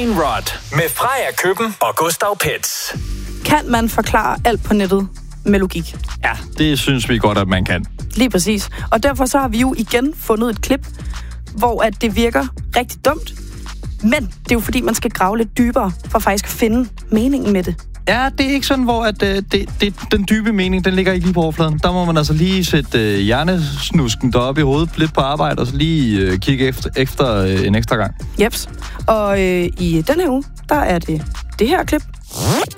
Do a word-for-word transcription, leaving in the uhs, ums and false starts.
Brainrot med Freja Køben og Gustav Pets. Kan man forklare alt på nettet med logik? Ja, det synes vi godt, at man kan. Lige præcis. Og derfor så har vi jo igen fundet et klip, hvor at det virker rigtig dumt. Men det er jo fordi, man skal grave lidt dybere for faktisk at finde meningen med det. Ja, det er ikke sådan, hvor at, øh, det, det, den dybe mening, den ligger ikke lige på overfladen. Der må man altså lige sætte øh, hjernesnusken deroppe i hovedet lidt på arbejde, og så lige øh, kigge efter, efter øh, en ekstra gang. Jeps. Og øh, i denne her uge, der er det det her klip.